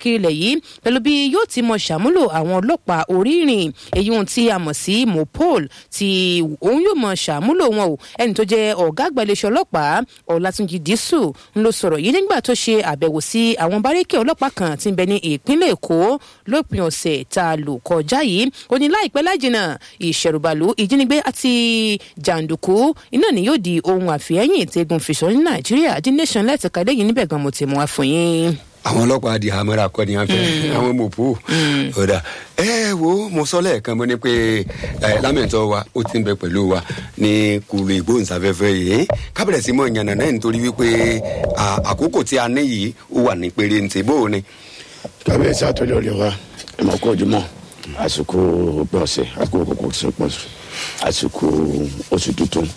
káàkiri ilẹ̀ yìí pẹ̀lú bí yóò ti mọ ṣàmúlò àwọn ọlọ́pàá orí ìrìn èyí ohun tí a mọ̀ sí mopol tí òun yóò mọ ṣàmúlò wọn o ẹni tó jẹ́ ọ̀gá àgbà iléeṣẹ́ ọlọ́pàá Ọlátúnjí Dísù ń ló sọ̀rọ̀ yìí nígbà tó ṣe àbẹ̀wò sí àwọn báríkì ọlọ́pàá kan tí ń bẹ ní ìpínlẹ̀ Èkó lópin ọ̀sẹ̀ tá a lò kọjá yìí ó ní láìpẹ́ láìjìnà ìṣẹ̀rùbàlù ìjínigbé àti jàǹdùkú iná ni yóò di ohun àfihẹ́yìn tẹ́gun fìṣọ́ ní Nàìjíríà The Nation lẹ́tẹ̀ka lẹ́yìn níbẹ̀ gan mo ti mú wá fún yín. àwọn ọlọ́pàá di àmọ́ra kọ́ ni wọ́n fẹ́ àwọn mọ̀pó ọ̀dà wo mo sọ lẹ́ẹ̀kan mo ní pé lámẹ̀tọ́ wa ó ti ń bẹ pẹ̀lú wa ní kùrù ìgbóhùnsáfẹ́fẹ́ yìí kábẹ̀rẹ̀ sí mọ̀ ìyànnà náà nítorí wípé àkókò tí a ní yìí ó wà ní péré ní tèbó ni. kábíyèsí àtọ́lẹ̀ ọ̀lẹ́ wa ẹ̀mọ́ kọ́ ojúmọ́ àsìkò òpin ọ̀sẹ̀ àsìkò òkòkò tó pọ̀ àsìkò oṣù tuntun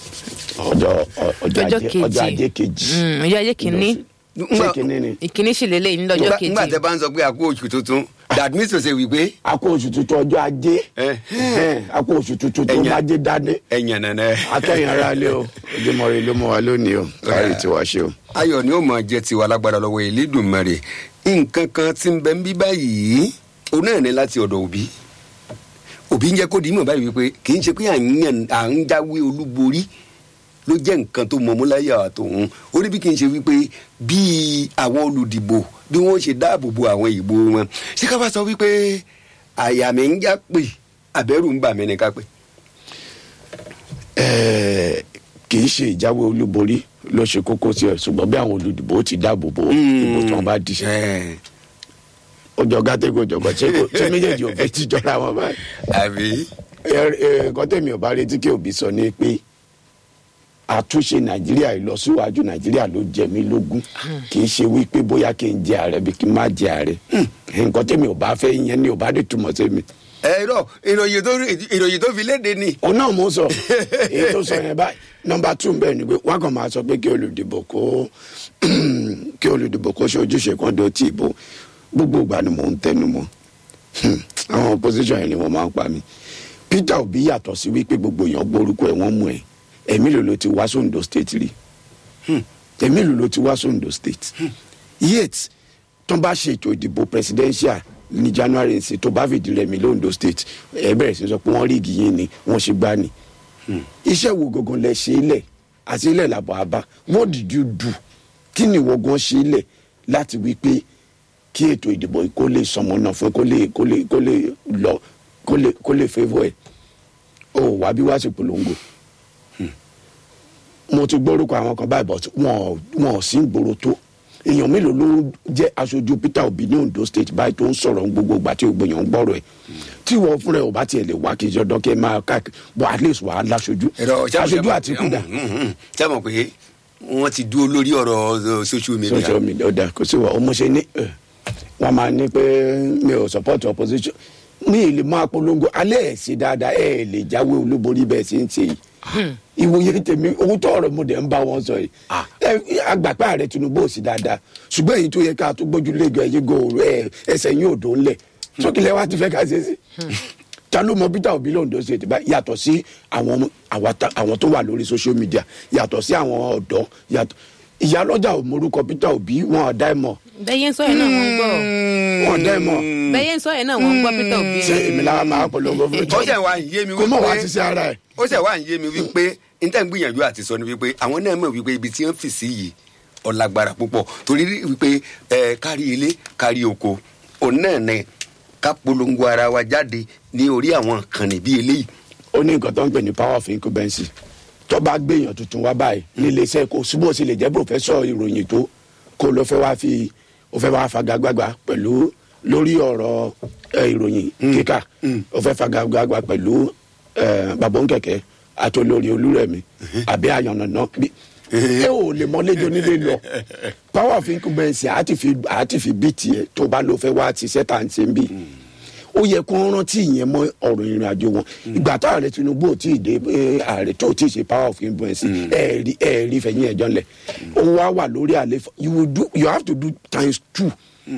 ọjọ́ ajé kejì ọjọ́ ajé kìíní ìkíní sì lélẹ̀ ní lọ́jọ́ kejì. nígbà tẹ́ bá ń sọ pé àkó oṣù tuntun that means to say wípé. àkó oṣù tuntun ọjọ́ ajé àkó oṣù tuntun tó bá dé dání. ẹ̀yàn nànà. akẹ́yìn ara lé o ojúmọ́ rẹ ló mọ́ wa lónìí o kárí tiwa ṣe o. ayọ̀ ni ó mọ̀ jẹ́ tiwa lágbára lọ́wọ́ Elédùmarè nǹkan kan tí ń bẹ ń bí báyìí òun náà ní láti ọ̀dọ̀ òbí ń jẹ́ kó dìímọ̀ báyìí wípé kì í ṣe pé à ń jáwé olúborí ló jẹ́ nǹkan tó mọ̀múláyà àtòun ó ní bí kì í ṣe wípé bí àwọn olùdìbò bí wọ́n ṣe dáàbò bo àwọn ìbò wọn ṣé ká bá sọ wípé àyà mi ń já pé àbẹ̀rù ń bà mí ní ká pé. kì í ṣe ìjáwé olúborí ló ṣe kókó sí ẹ ṣùgbọ́n bí àwọn olùdìbò ti dáàbò bo ìbò tí wọ́n bá di ọjọ́ gàtẹ́gò jọ̀gọ̀ tí méjèèjì ò fẹ́ ti jọra wọn báyìí. àbí. nǹkan tẹ̀mí ò bá retí kí òbí sọ ni pé àtúnṣe Nàìjíríà ìlọsíwájú Nàìjíríà ló jẹ mí lógún kì í ṣe wípé bóyá kí n jẹ ààrẹ bí kí n má jẹ ààrẹ nǹkan tẹ̀mí ò bá fẹ́ yẹn ni ò bá dé túmọ̀ sí mi. ẹ̀rọ ìròyìn tó fi léde ni. òun náà mò ń sọ èyí tó sọ yẹn báyìí nọ́mbà 2 bẹ́ẹ̀ ni pé wọ́n kàn máa sọ pé kí olùdìbò kó ṣe ojúṣe kan dó tí ìbò gbogbo ìgbà ni mò ń tẹnu mọ́ àwọn opposition yẹn ni wọ́n máa ń pa mí. Peter Obi yàtọ̀ sí wípé gbogbo èèyàn gbórúkọ ẹ̀ wọ́n mú ẹ̀ ẹ̀mí ló ti wá sóńdó state rí ẹ̀mí ló ti wá sóńdó state yet tó bá ṣe ètò ìdìbò presidential ní January ṣe tó bá fìdí rẹmi lóńdó state ẹ bẹ̀rẹ̀ sí sọ pé wọ́n rí igi yín ni wọ́n ṣe gbá ni iṣẹ́ wo gangan lẹ ṣe ilẹ̀ àti ilẹ̀ làbọ̀ àbá what did you do kí ni ìwọ gan ṣe ilẹ̀ láti wí pé kí ètò ìdìbò kó lè sọmọ náà fún kó lè favour ẹ̀ o wà bí wá sí polongo mo ti gbórúkọ àwọn kan báyìí but wọn ò sí gbòòrò tó èèyàn mélòó ló jẹ́ aṣojú Peter Obi ní Ondo State báyìí tó ń sọ̀rọ̀ gbogbo ìgbà tí gbogbo èèyàn ń gbọ́rọ̀ ẹ̀ tí wọ́n fúnra ẹ̀ ò bá tiẹ̀ lè wá kí n ṣọdọ́ kí ẹ máa káàkiri but at least wàá láṣojú aṣojú àti kúdà. ṣé mo pé wọ́n ti dúró lórí ọ̀rọ̀ social media. ọ̀dà kò sí wa ọmọ ṣe ní wọ́n máa ní pé mi ò support opposition mi ì lè máa polongo alẹ́ ẹ̀ sí dáadáa ẹ̀ lè jáwé olúborí bẹ́ẹ̀ sí ń ṣe yìí ìwòye tèmi owó tó ọ̀rọ̀ mo dẹ̀ ń bá wọn sọ yìí agbàpá ààrẹ Tinubu ò sí dáadáa ṣùgbọ́n èyí tó yẹ ká tó gbójú lẹ́gàn ẹ̀yìn gòòrò ẹsẹ̀ yín òdò ńlẹ̀ sókèlè wa ti fẹ́ ká ṣe sí. ta ló mọ Peter Obi lóńdó ṣe tìbá yàtọ̀ sí àwọn tó wà lórí social media yàtọ̀ sí àwọn ọ̀dọ́ yàtọ̀ ìyálọ́jà ò morúkọ Peter Obi wọn ò dá ẹ mọ̀. bẹ́yẹn sọ yẹn náà wọ́n ń gbọ́. wọn ò dá ẹ mọ̀. bẹ́yẹn sọ yẹn náà wọ́n ń gbọ́ Peter Obi. ṣé èmi lára máa polongo fún mi. ó ṣe wá ń yé mi wípé kó mọ̀ wá ti ṣe ara ẹ̀. ó ṣe wá ń yé mi wípé níta ń gbìyànjú àti sọ ni wípé àwọn náà mọ̀ wípé ibi tí wọ́n fì sí yìí ọ̀làgbára púpọ̀ torí wípé kárí ilé kárí oko òun náà ní ká polongo ara wa jáde ní orí àwọn kànnì bí eléyìí. ó ní nǹkan tó ń pè ní power of incumbency tó bá gbèyàn tuntun wá báyìí nílé iṣẹ́ kó súnmọ́ sí lè jẹ́ pòfẹ́sọ̀ ìròyìn tó kó ló fẹ́ wá fagagbágbá pẹ̀lú lórí ọ̀rọ̀ ìròyìn kíkà ó fẹ́ fagagbágbá pẹ̀lú Babóńkẹ̀kẹ́ àti olórí Olúrẹ̀mí àbí Àyànnàná ẹ ò lè mọ́lẹ́jọ́ nílé lọ power of incumbency àti fi bí tiẹ̀ tó bá ló fẹ́ wá ti sẹ́tà ń ṣe ń bì ó yẹ kó rántí ìyẹn mọ ọ̀rọ̀ ìrìn àjò wọn ìgbà tá ààrẹ Tinubu ò tí ì dé ààrẹ tó tí ì ṣe power of influence ẹ̀ẹ́rì fẹ̀yìn ẹ̀jọ́ ńlẹ̀ ó wá wà lórí àlefa you have to do ×2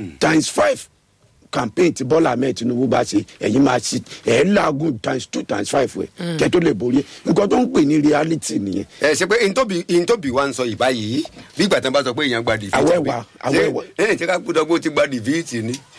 ×5 campaign tí Bọ́lá Ahmed Tinubu bá ṣe ẹ̀yin máa ṣe làágùn ×2 ×5 ẹ̀ kẹ́ tó lè borí nǹkan tó ń pè ní reality nìyẹn. ẹ ṣe pé ntòbí wa ń sọ ìbáyìí bí ìgbà tí wọn bá sọ pé èèyàn gba dìfíìtì. àwẹ̀wà ṣé ká gbọ́dọ̀ bó ti gba dìfíìtì ni.